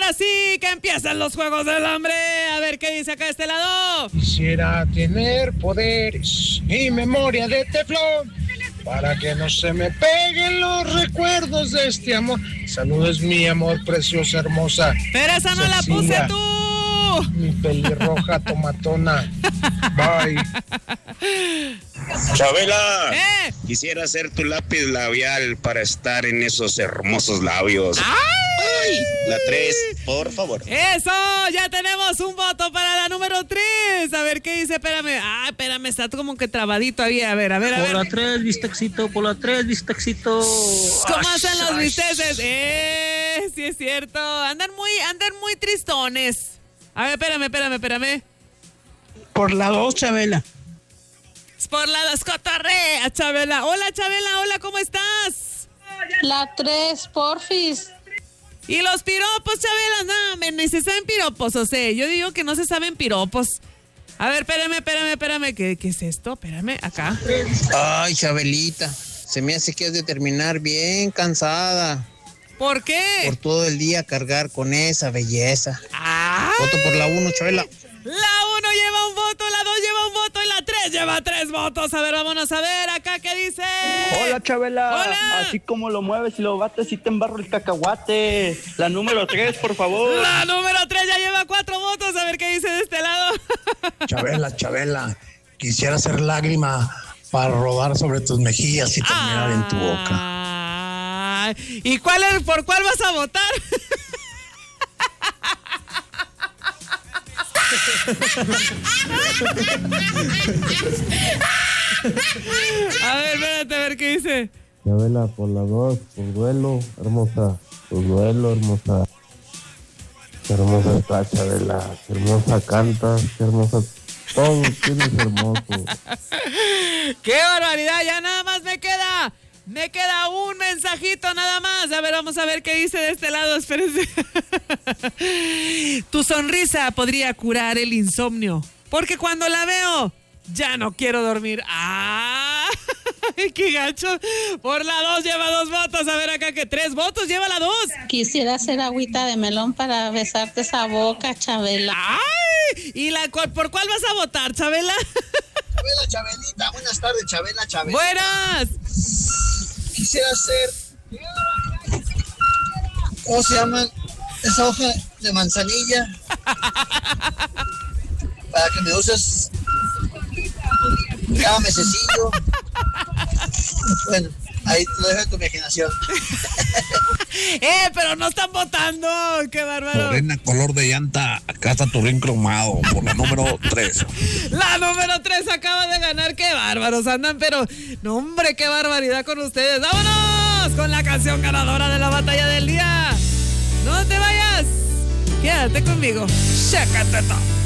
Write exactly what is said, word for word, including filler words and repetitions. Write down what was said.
ahora sí que empiezan los Juegos del Hambre. A ver qué dice acá de este lado. Quisiera tener poderes y memoria de teflón para que no se me peguen los recuerdos de este amor. Saludos, mi amor, preciosa, hermosa. Pero esa no Cecilia, la puse tú. Mi pelirroja tomatona. Bye. Chabela, ¿Eh? quisiera ser tu lápiz labial para estar en esos hermosos labios. ¡Ay! La tres, por favor. Eso, ya tenemos un voto para la número tres. A ver qué dice, espérame. Ah, espérame, está como que trabadito ahí. A ver, a ver, a ver. Por la tres, bistecito, por la tres, bistecito. ¿Cómo hacen los bisteces? Eh, sí es cierto. Andan muy, andan muy tristones. A ver, espérame, espérame, espérame. Por la dos, Chabela. Por la dos, cotorrea, Chabela. Hola, Chabela, hola, ¿cómo estás? La tres, porfis. Y los piropos, Chabela, no, men, ni se saben piropos, o sea, yo digo que no se saben piropos. A ver, espérame, espérame, espérame, ¿qué, qué es esto? Espérame, acá. Ay, Chabelita, se me hace que has de terminar bien cansada. ¿Por qué? Por todo el día cargar con esa belleza. ¡Ay! Voto por la uno, Chabela. La uno lleva un voto, la dos lleva un voto y la tres lleva tres votos. A ver, vámonos a ver acá qué dice. Hola, Chabela. Hola. Así como lo mueves y lo bates y te embarro el cacahuate. La número tres, por favor. La número tres ya lleva cuatro votos. A ver qué dice de este lado. Chabela, Chabela, quisiera ser lágrima para rodar sobre tus mejillas y terminar en tu boca. Ay, ¿y cuál es, por cuál vas a votar? A ver, espérate, a ver qué dice. Chabela, por la dos, por duelo, hermosa. Por duelo, hermosa. Qué hermosa está, Chabela. Qué hermosa cantas, qué hermosa. Todo tienes hermoso. ¡Qué barbaridad! Ya nada más me queda. Me queda un mensajito nada más. A ver, vamos a ver qué dice de este lado. Espérense. Tu sonrisa podría curar el insomnio. Porque cuando la veo, ya no quiero dormir. ¡Ah! ¡Qué gacho! Por la dos lleva dos votos. A ver acá que tres votos lleva la dos. Quisiera hacer agüita de melón para besarte esa boca, Chabela. ¡Ay! ¿Y la, por cuál vas a votar, Chabela? Chabela, Chabelita, buenas tardes, Chabela, Chabela. ¡Buenas! Quisiera ser, ¿cómo se llama esa hoja de manzanilla? Para que me uses cada mesecillo. Bueno, ahí te lo dejo en tu imaginación. ¡Eh, pero no están votando! ¡Qué bárbaro! Morena, color de llanta, acá está tu ring cromado, por la número tres. La número tres acaba de ganar. ¡Qué bárbaros andan! Pero, no hombre, qué barbaridad con ustedes. ¡Vámonos! Con la canción ganadora de la batalla del día. ¡No te vayas! Quédate conmigo. ¡Chécate todo!